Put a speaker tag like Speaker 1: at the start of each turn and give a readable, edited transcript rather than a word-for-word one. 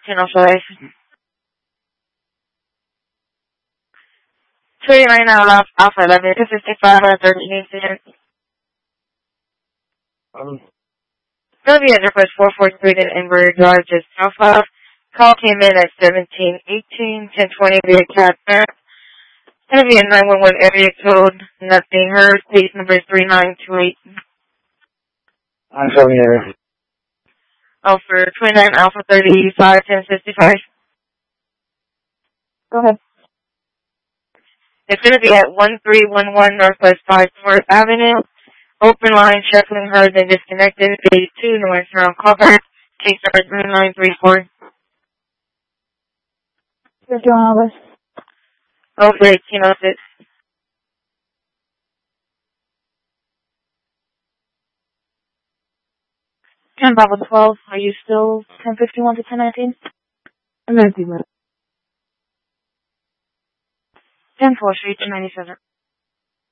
Speaker 1: 1005. 29 out Alpha 11, 255 out of 13 incident. Gonna be at request 443 in Inverted Drive, just south of. Call came in at 1718, 1020 via CAT. Gonna be a 911 area code, nothing heard, case number 3928.
Speaker 2: I'm sorry, area.
Speaker 1: Oh, for 29 Alpha 35, 1065.
Speaker 3: Go ahead.
Speaker 1: It's gonna be at 1311 Northwest 54th Avenue. Open line, shuffling hard, then disconnected. Phase 2, noise around callback. Case number 3934.
Speaker 3: You're doing all this.
Speaker 1: Oh, for 1806.
Speaker 3: 10 Bravo 12, are you still 1051 to 1019?
Speaker 2: I'm empty, man.
Speaker 3: 10 4 Street, 297.